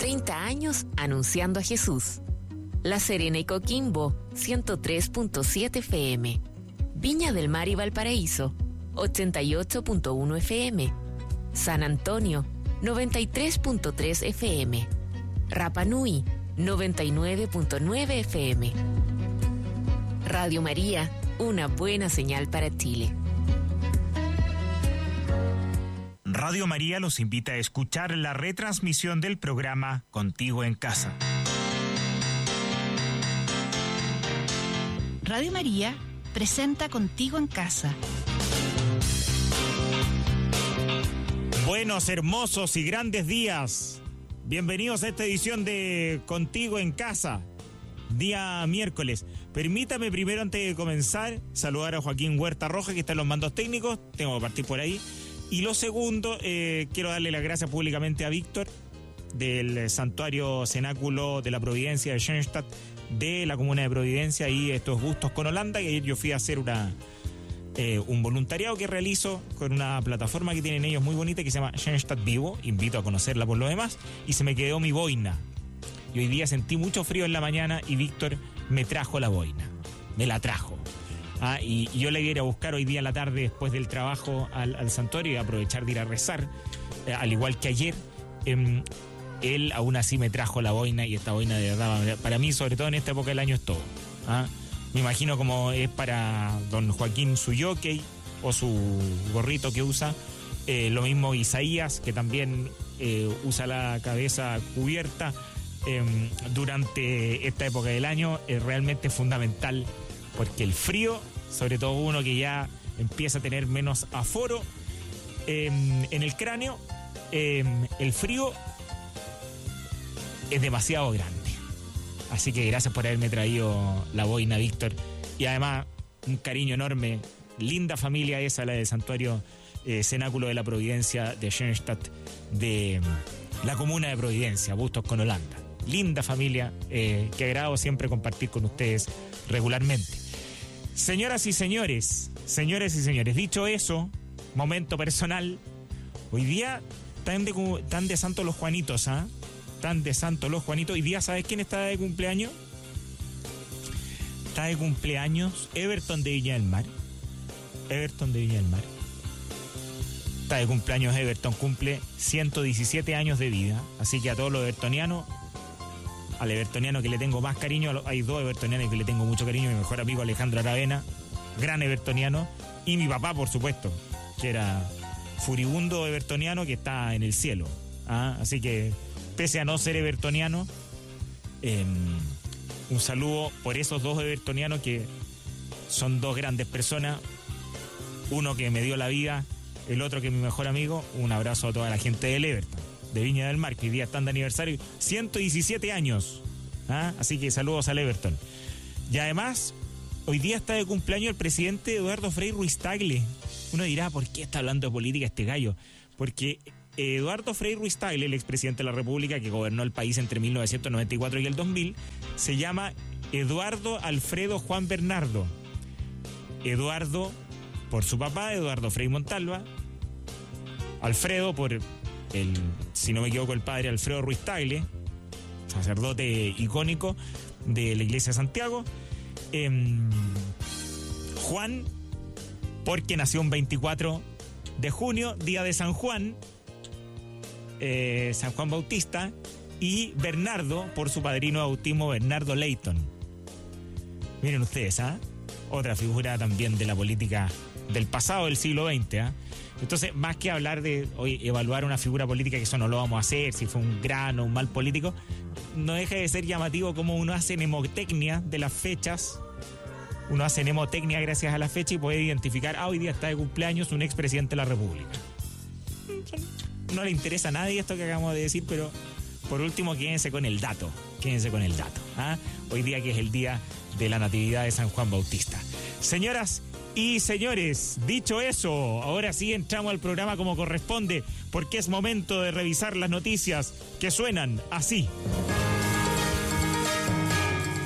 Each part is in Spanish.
30 años anunciando a Jesús. La Serena y Coquimbo, 103.7 FM. Viña del Mar y Valparaíso, 88.1 FM. San Antonio, 93.3 FM. Rapa Nui, 99.9 FM. Radio María, una buena señal para Chile. Radio María los invita a escuchar la retransmisión del programa Contigo en Casa. Radio María presenta Contigo en Casa. Buenos, hermosos y grandes días. Bienvenidos a esta edición de Contigo en Casa, día miércoles. Permítame primero, antes de comenzar, saludar a Joaquín Huerta Roja, que está en los mandos técnicos. Tengo que partir por ahí. Y lo segundo, quiero darle las gracias públicamente a Víctor, del Santuario Cenáculo de la Providencia de Schoenstatt, de la Comuna de Providencia, y estos Bustos con Holanda. Y ayer yo fui a hacer un voluntariado que realizo con una plataforma que tienen ellos muy bonita que se llama Schoenstatt Vivo. Invito a conocerla por lo demás. Y se me quedó mi boina. Y hoy día sentí mucho frío en la mañana y Víctor me trajo la boina. Me la trajo. Y yo la iba a ir a buscar hoy día en la tarde después del trabajo al santuario y aprovechar de ir a rezar, al igual que ayer. Él aún así me trajo la boina, y esta boina de verdad, para mí, sobre todo en esta época del año, es todo. Me imagino como es para don Joaquín su jockey o su gorrito que usa. Lo mismo Isaías, que también usa la cabeza cubierta durante esta época del año. Es realmente fundamental, porque el frío, sobre todo uno que ya empieza a tener menos aforo en el cráneo, el frío es demasiado grande. Así que gracias por haberme traído la boina, Víctor. Y además, un cariño enorme. Linda familia esa, la del Santuario Cenáculo de la Providencia de Schoenstatt, de la Comuna de Providencia, Bustos con Holanda. Linda familia, que agrado siempre compartir con ustedes regularmente. Señoras y señores, dicho eso, momento personal. Hoy día están de santo los Juanitos, Están de santo los Juanitos. Hoy día, ¿sabes quién está de cumpleaños? Está de cumpleaños Everton de Viña del Mar. Está de cumpleaños Everton, cumple 117 años de vida. Así que a todos los evertonianos, al evertoniano que le tengo más cariño, hay dos evertonianos que le tengo mucho cariño: mi mejor amigo Alejandro Aravena, gran evertoniano, y mi papá, por supuesto, que era furibundo evertoniano, que está en el cielo. Así que, pese a no ser evertoniano, un saludo por esos dos evertonianos que son dos grandes personas. Uno que me dio la vida, el otro que es mi mejor amigo. Un abrazo a toda la gente del Everton, de Viña del Mar, que hoy día están de aniversario, 117 años. Así que saludos al Everton. Y además, hoy día está de cumpleaños el presidente Eduardo Frei Ruiz-Tagle. Uno dirá, ¿por qué está hablando de política este gallo? Porque Eduardo Frei Ruiz-Tagle, el expresidente de la República que gobernó el país entre 1994 y el 2000, se llama Eduardo Alfredo Juan Bernardo. Eduardo por su papá, Eduardo Frei Montalva. Alfredo por si no me equivoco, el padre Alfredo Ruiz-Tagle, sacerdote icónico de la Iglesia de Santiago. Juan, porque nació un 24 de junio, día de San Juan, San Juan Bautista. Y Bernardo, por su padrino de bautismo, Bernardo Leighton. Miren ustedes, otra figura también de la política del pasado del siglo XX. Entonces, más que hablar de hoy evaluar una figura política, que eso no lo vamos a hacer, si fue un gran o un mal político, no deja de ser llamativo cómo uno hace mnemotecnia de las fechas. Uno hace mnemotecnia gracias a la fecha y puede identificar, hoy día está de cumpleaños un expresidente de la República. No le interesa a nadie esto que acabamos de decir, pero por último, quédense con el dato. Hoy día, que es el día de la Natividad de San Juan Bautista. Señoras y señores, dicho eso, ahora sí entramos al programa como corresponde, porque es momento de revisar las noticias que suenan así.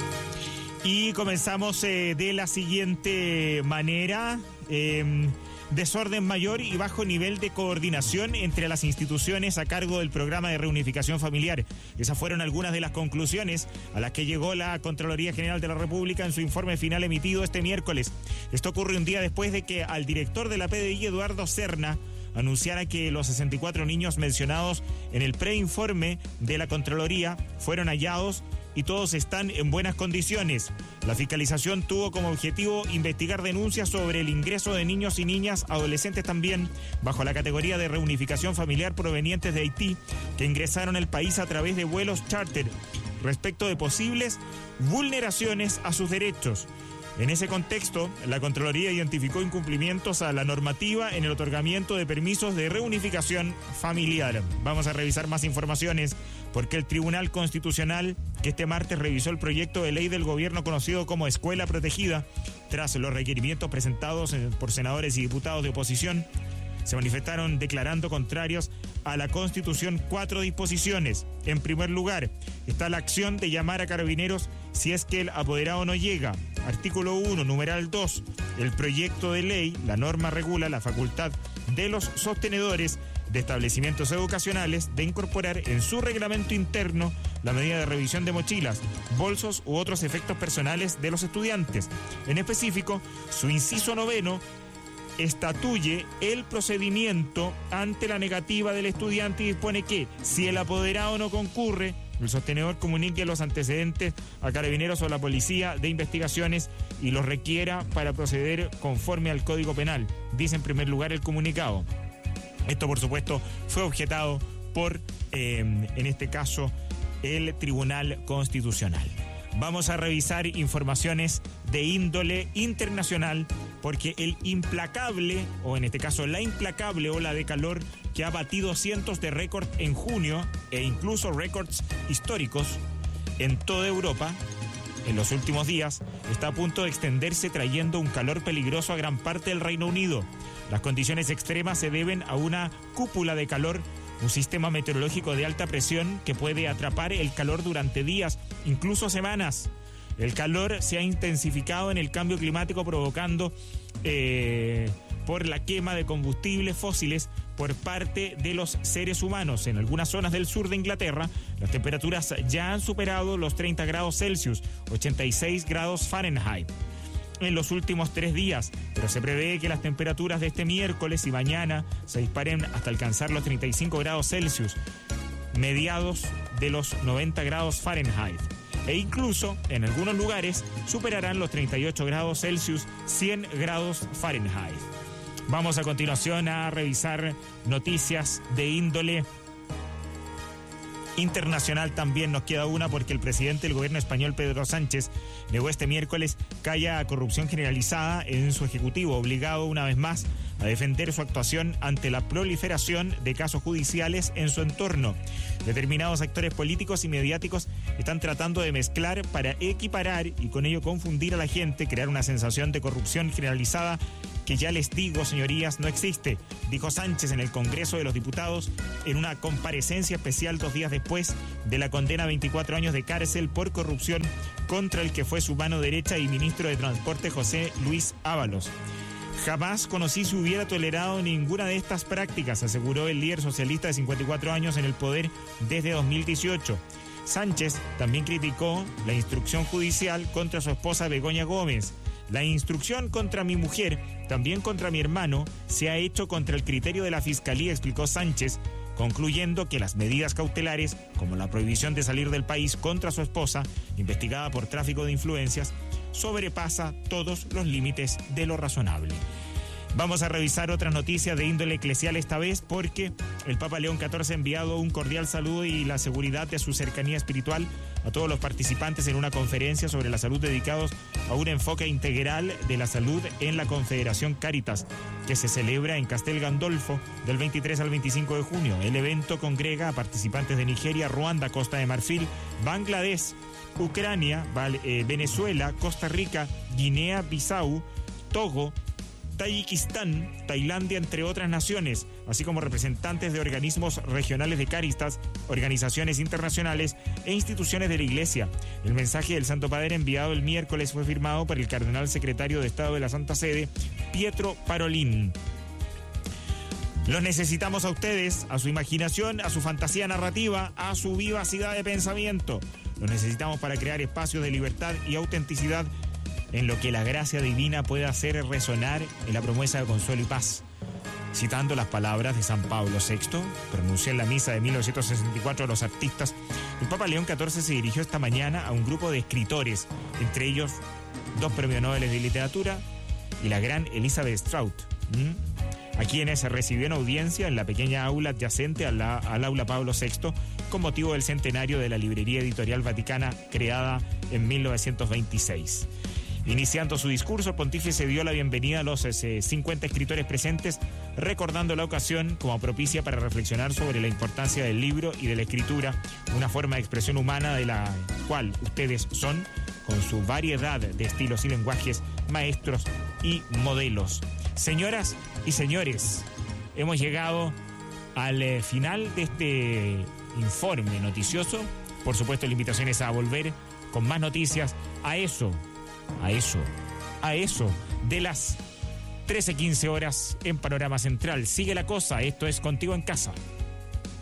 Y comenzamos de la siguiente manera. desorden mayor y bajo nivel de coordinación entre las instituciones a cargo del programa de reunificación familiar. Esas fueron algunas de las conclusiones a las que llegó la Contraloría General de la República en su informe final emitido este miércoles. Esto ocurre un día después de que al director de la PDI, Eduardo Serna, anunciara que los 64 niños mencionados en el preinforme de la Contraloría fueron hallados y todos están en buenas condiciones. La fiscalización tuvo como objetivo investigar denuncias sobre el ingreso de niños y niñas, adolescentes también, bajo la categoría de reunificación familiar provenientes de Haití, que ingresaron al país a través de vuelos charter, respecto de posibles vulneraciones a sus derechos. En ese contexto, la Contraloría identificó incumplimientos a la normativa en el otorgamiento de permisos de reunificación familiar. Vamos a revisar más informaciones porque el Tribunal Constitucional, que este martes revisó el proyecto de ley del gobierno conocido como Escuela Protegida, tras los requerimientos presentados por senadores y diputados de oposición, se manifestaron declarando contrarios a la Constitución 4 disposiciones. En primer lugar, está la acción de llamar a carabineros si es que el apoderado no llega. Artículo 1, numeral 2. El proyecto de ley, la norma regula la facultad de los sostenedores de establecimientos educacionales de incorporar en su reglamento interno la medida de revisión de mochilas, bolsos u otros efectos personales de los estudiantes. En específico, su inciso 9 estatuye el procedimiento ante la negativa del estudiante y dispone que, si el apoderado no concurre, el sostenedor comunique los antecedentes a carabineros o a la policía de investigaciones y los requiera para proceder conforme al Código Penal, dice en primer lugar el comunicado. Esto, por supuesto, fue objetado por, en este caso, el Tribunal Constitucional. Vamos a revisar informaciones de índole internacional porque el implacable, o en este caso la implacable ola de calor que ha batido cientos de récords en junio e incluso récords históricos en toda Europa en los últimos días, está a punto de extenderse trayendo un calor peligroso a gran parte del Reino Unido. Las condiciones extremas se deben a una cúpula de calor, un sistema meteorológico de alta presión que puede atrapar el calor durante días, incluso semanas. El calor se ha intensificado en el cambio climático provocando por la quema de combustibles fósiles por parte de los seres humanos. En algunas zonas del sur de Inglaterra, las temperaturas ya han superado los 30 grados Celsius, 86 grados Fahrenheit, en los últimos 3 días, pero se prevé que las temperaturas de este miércoles y mañana se disparen hasta alcanzar los 35 grados Celsius, mediados de los 90 grados Fahrenheit, e incluso en algunos lugares superarán los 38 grados Celsius, 100 grados Fahrenheit. Vamos a continuación a revisar noticias de índole internacional. También nos queda una porque el presidente del gobierno español, Pedro Sánchez, negó este miércoles que haya corrupción generalizada en su ejecutivo, obligado una vez más a defender su actuación ante la proliferación de casos judiciales en su entorno. Determinados actores políticos y mediáticos están tratando de mezclar para equiparar y con ello confundir a la gente, crear una sensación de corrupción generalizada que ya les digo, señorías, no existe, dijo Sánchez en el Congreso de los Diputados en una comparecencia especial 2 días después de la condena a 24 años de cárcel por corrupción contra el que fue su mano derecha y ministro de Transporte José Luis Ábalos. Jamás conocí si hubiera tolerado ninguna de estas prácticas, aseguró el líder socialista de 54 años en el poder desde 2018. Sánchez también criticó la instrucción judicial contra su esposa Begoña Gómez. La instrucción contra mi mujer, también contra mi hermano, se ha hecho contra el criterio de la Fiscalía, explicó Sánchez, concluyendo que las medidas cautelares, como la prohibición de salir del país contra su esposa, investigada por tráfico de influencias, sobrepasa todos los límites de lo razonable. Vamos a revisar otras noticias de índole eclesial esta vez porque el Papa León XIV ha enviado un cordial saludo y la seguridad de su cercanía espiritual a todos los participantes en una conferencia sobre la salud dedicados a un enfoque integral de la salud en la Confederación Cáritas, que se celebra en Castel Gandolfo del 23 al 25 de junio. El evento congrega a participantes de Nigeria, Ruanda, Costa de Marfil, Bangladesh, Ucrania, Venezuela, Costa Rica, Guinea-Bissau, Togo, Tayikistán, Tailandia, entre otras naciones, así como representantes de organismos regionales de Cáritas, organizaciones internacionales e instituciones de la Iglesia. El mensaje del Santo Padre enviado el miércoles fue firmado por el cardenal secretario de Estado de la Santa Sede, Pietro Parolin. Los necesitamos a ustedes, a su imaginación, a su fantasía narrativa, a su vivacidad de pensamiento. Los necesitamos para crear espacios de libertad y autenticidad en lo que la gracia divina pueda hacer resonar en la promesa de consuelo y paz. Citando las palabras de San Pablo VI, pronunciado en la misa de 1964 a los artistas, el Papa León XIV se dirigió esta mañana a un grupo de escritores, entre ellos 2 premios Nobel de literatura y la gran Elizabeth Strout, a quienes se recibió en audiencia en la pequeña aula adyacente al aula Pablo VI con motivo del centenario de la Librería Editorial Vaticana creada en 1926. Iniciando su discurso, el pontífice dio la bienvenida a los 50 escritores presentes, recordando la ocasión como propicia para reflexionar sobre la importancia del libro y de la escritura, una forma de expresión humana de la cual ustedes son, con su variedad de estilos y lenguajes, maestros y modelos. Señoras y señores, hemos llegado al final de este informe noticioso. Por supuesto, la invitación es a volver con más noticias a eso de las 13:15 horas en Panorama Central. Sigue la cosa, esto es Contigo en Casa.